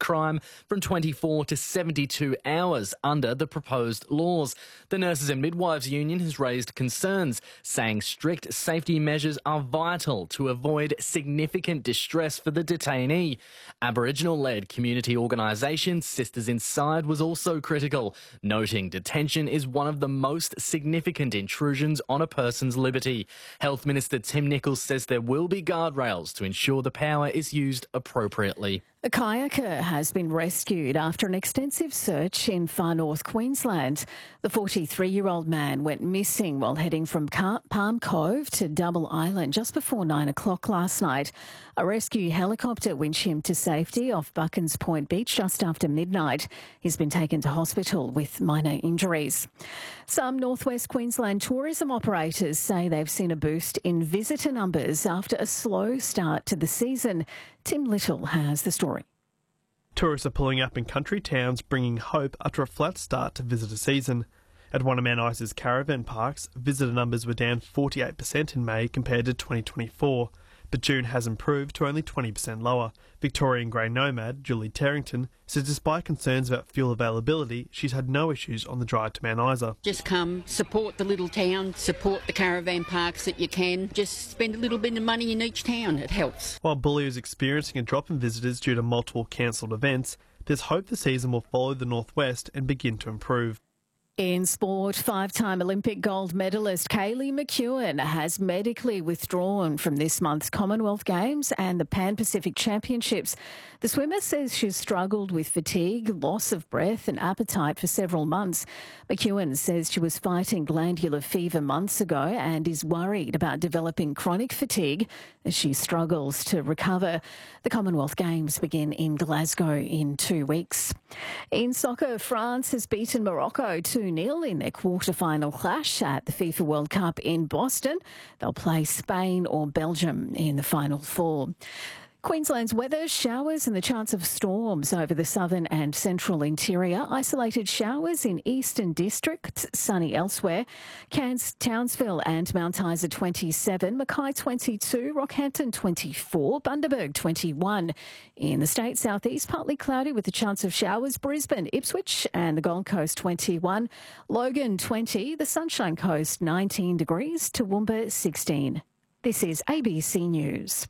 crime from 24 to 72 hours under the proposed laws. The Nurses and Midwives Union has raised concerns, saying strict safety measures are vital to avoid significant distress for the detainee. Aboriginal-led community organisation Sisters Inside was also critical, noting detention is one of the most significant intrusions on a person's liberty. Health Minister Tim Nicholls says there will be guardrails to ensure the power is used appropriately. A kayaker has been rescued after an extensive search in far north Queensland. The 43-year-old man went missing while heading from Palm Cove to Double Island just before 9 o'clock last night. A rescue helicopter winched him to safety off Buckens Point Beach just after midnight. He's been taken to hospital with minor injuries. Some northwest Queensland tourism operators say they've seen a boost in visitor numbers after a slow start to the season. Tim Little has the story. Tourists are pulling up in country towns, bringing hope after a flat start to visitor season. At one of Mount Isa's caravan parks, visitor numbers were down 48% in May compared to 2024, but June has improved to only 20% lower. Victorian grey nomad Julie Terrington says despite concerns about fuel availability, she's had no issues on the drive to Mount Isa. Just come, support the little town, support the caravan parks that you can. Just spend a little bit of money in each town, it helps. While Bully is experiencing a drop in visitors due to multiple cancelled events, there's hope the season will follow the northwest and begin to improve. In sport, five-time Olympic gold medalist Kaylee McEwen has medically withdrawn from this month's Commonwealth Games and the Pan-Pacific Championships. The swimmer says she's struggled with fatigue, loss of breath and appetite for several months. McEwen says she was fighting glandular fever months ago and is worried about developing chronic fatigue as she struggles to recover. The Commonwealth Games begin in Glasgow in 2 weeks. In soccer, France has beaten Morocco 2-0 in their quarter-final clash at the FIFA World Cup in Boston. They'll play Spain or Belgium in the final four. Queensland's weather, showers and the chance of storms over the southern and central interior. Isolated showers in eastern districts, sunny elsewhere. Cairns, Townsville and Mount Isa 27, Mackay 22, Rockhampton 24, Bundaberg 21. In the state southeast, partly cloudy with the chance of showers. Brisbane, Ipswich and the Gold Coast 21, Logan 20, the Sunshine Coast 19 degrees, Toowoomba 16. This is ABC News.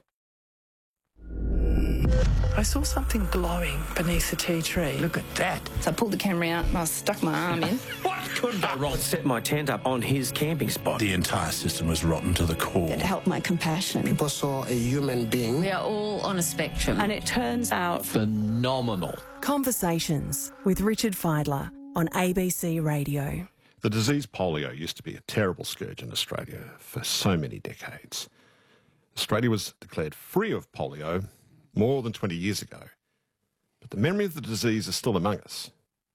I saw something glowing beneath the tea tree. Look at that. So I pulled the camera out and I stuck my arm in. What could go wrong? Set my tent up on his camping spot. The entire system was rotten to the core. It helped my compassion. People saw a human being. We are all on a spectrum. And it turns out Phenomenal. Conversations with Richard Fidler on ABC Radio. The disease polio used to be a terrible scourge in Australia for so many decades. Australia was declared free of polio more than 20 years ago, but the memory of the disease is still among us.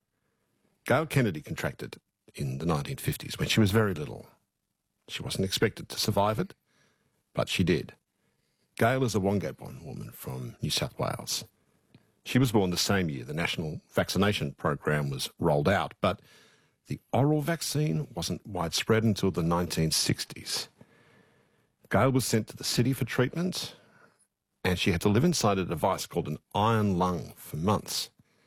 Gail Kennedy contracted in the 1950s when she was very little. She wasn't expected to survive it, but she did. Gail is a Wongadbon woman from New South Wales. She was born the same year the national vaccination program was rolled out, but the oral vaccine wasn't widespread until the 1960s. Gail was sent to the city for treatment, and she had to live inside a device called an iron lung for months.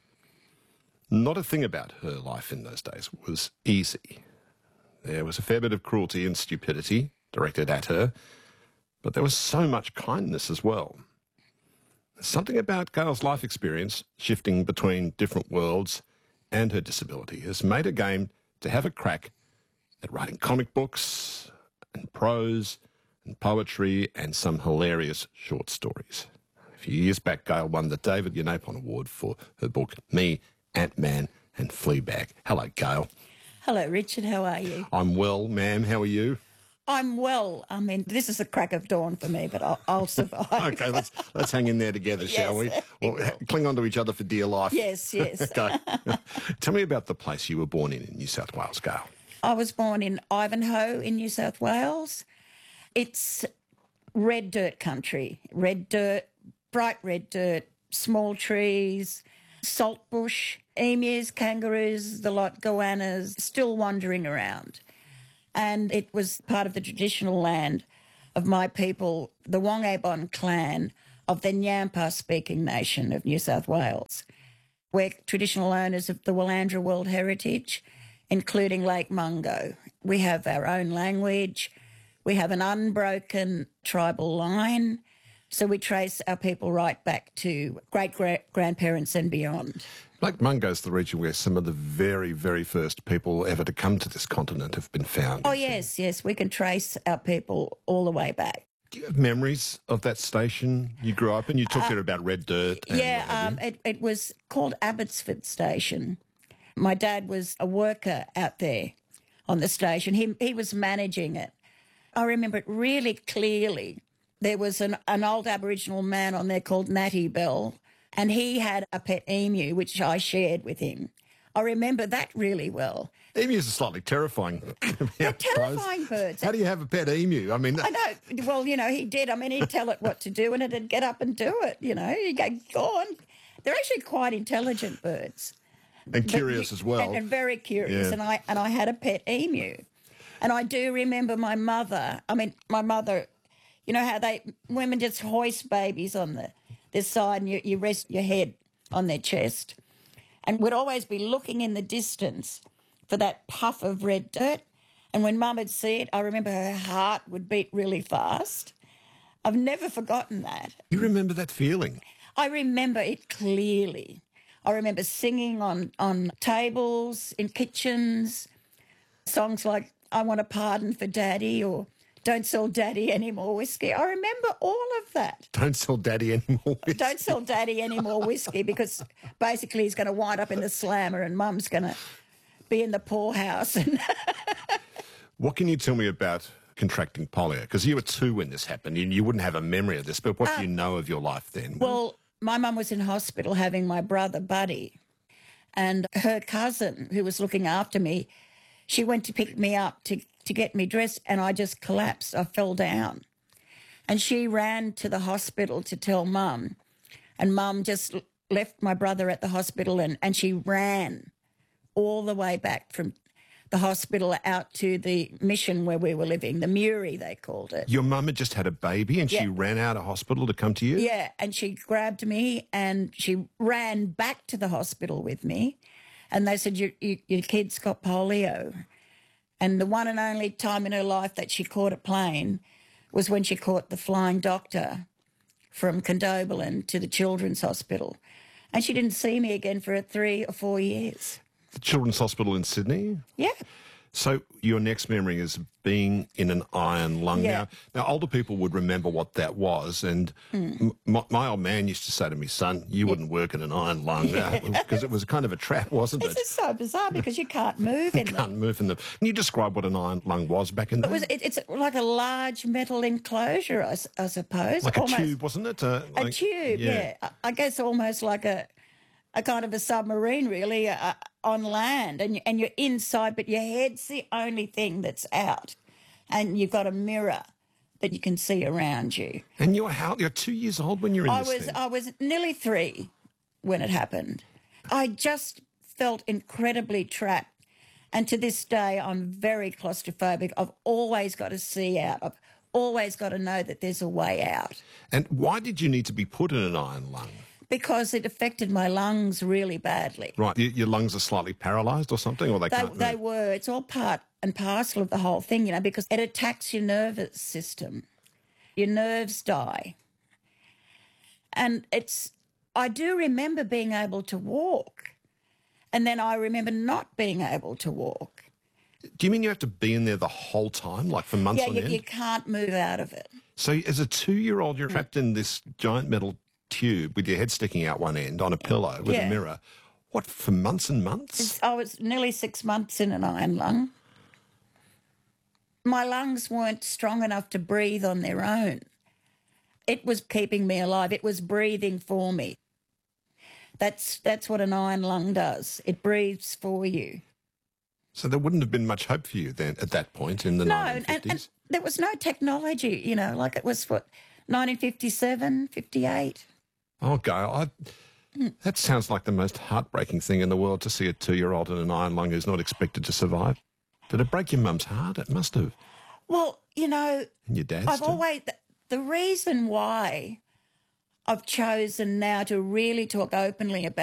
Not a thing about her life in those days was easy. There was a fair bit of cruelty and stupidity directed at her, but there was so much kindness as well. Something about Gail's life experience, shifting between different worlds and her disability, has made her game to have a crack at writing comic books and prose and poetry and some hilarious short stories. A few years back, Gail won the David Yanapon Award for her book, Me, Ant-Man and Fleabag. Hello, Gail. Hello, Richard. How are you? I'm well, ma'am. How are you? I'm well. I mean, this is the crack of dawn for me, but I'll survive. Okay, let's hang in there together, shall we? Well, cling on to each other for dear life. Yes. Okay. Tell me about the place you were born in New South Wales, Gail. I was born in Ivanhoe in New South Wales. It's red dirt country. Red dirt, bright red dirt, small trees, salt bush, emus, kangaroos, the lot, goannas, still wandering around. And it was part of the traditional land of my people, the Wongadbon clan of the Nyampa-speaking nation of New South Wales. We're traditional owners of the Willandra World Heritage, including Lake Mungo. We have our own language. We have an unbroken tribal line. So we trace our people right back to great-grandparents and beyond. Lake Mungo is the region where some of the very, very first people ever to come to this continent have been found. Oh, yes. We can trace our people all the way back. Do you have memories of that station you grew up in? You talked there about red dirt. It was called Abbotsford Station. My dad was a worker out there on the station. He was managing it. I remember it really clearly. There was an old Aboriginal man on there called Natty Bell, and he had a pet emu, which I shared with him. I remember that really well. Emus are slightly terrifying. They're terrifying birds. How do you have a pet emu? I mean, I know. Well, he did. I mean, he'd tell it what to do, and it'd get up and do it. You go on. They're actually quite intelligent birds. And curious as well. And very curious. Yeah. And I had a pet emu. And I do remember my mother. You know how women just hoist babies on this side and you rest your head on their chest. And would always be looking in the distance for that puff of red dirt. And when Mum would see it, I remember her heart would beat really fast. I've never forgotten that. You remember that feeling? I remember it clearly. I remember singing on tables, in kitchens, songs like I Want a Pardon for Daddy or Don't Sell Daddy Any More Whiskey. I remember all of that. Don't sell Daddy any more whiskey. Don't sell Daddy any more whiskey because basically he's going to wind up in the slammer and Mum's going to be in the poorhouse. What can you tell me about contracting polio? Because you were 2 when this happened. You wouldn't have a memory of this, but what do you know of your life then? Well, my mum was in hospital having my brother Buddy, and her cousin, who was looking after me, she went to pick me up to get me dressed, and I just collapsed. I fell down. And she ran to the hospital to tell Mum, and Mum just left my brother at the hospital, and she ran all the way back from the hospital out to the mission where we were living, the Muri, they called it. Your mum had just had a baby and she ran out of hospital to come to you? Yeah, and she grabbed me and she ran back to the hospital with me, and they said, your kid's got polio. And the one and only time in her life that she caught a plane was when she caught the flying doctor from Condobolin to the Children's Hospital. And she didn't see me again for 3 or 4 years. The Children's Hospital in Sydney? Yeah. So your next memory is being in an iron lung. Yeah. Now, older people would remember what that was, and my old man used to say to me, son, you wouldn't work in an iron lung, because it was kind of a trap, wasn't it? This is so bizarre because you can't move in them. You can't move in them. Can you describe what an iron lung was back in the day? It's like a large metal enclosure, I suppose. Like almost, a tube, wasn't it? A tube, yeah. I guess almost like a kind of a submarine, really, on land, and you're inside, but your head's the only thing that's out, and you've got a mirror that you can see around you. And you're 2 years old when you're in this thing? I was nearly 3 when it happened. I just felt incredibly trapped, and to this day, I'm very claustrophobic. I've always got to see out. I've always got to know that there's a way out. And why did you need to be put in an iron lung? Because it affected my lungs really badly. Right. Your lungs are slightly paralysed or something, or can't move? They were. It's all part and parcel of the whole thing, because it attacks your nervous system. Your nerves die. And I do remember being able to walk, and then I remember not being able to walk. Do you mean you have to be in there the whole time, like for months on end? Yeah, you can't move out of it. So as a 2-year-old, you're trapped in this giant metal tube with your head sticking out one end on a pillow with a mirror. What, for months and months? I was nearly 6 months in an iron lung. My lungs weren't strong enough to breathe on their own. It was keeping me alive. It was breathing for me. That's what an iron lung does. It breathes for you. So there wouldn't have been much hope for you then at that point in the 1950s? No, and there was no technology, like it was 1957, 58. Oh, Gail, that sounds like the most heartbreaking thing in the world, to see a 2-year-old in an iron lung who's not expected to survive. Did it break your mum's heart? It must have. Well, And your dad's I've always... The reason why I've chosen now to really talk openly about